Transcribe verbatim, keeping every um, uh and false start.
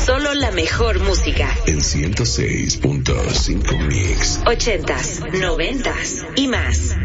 Solo la mejor música. En ciento seis punto cinco Mix. Ochentas, noventas y más.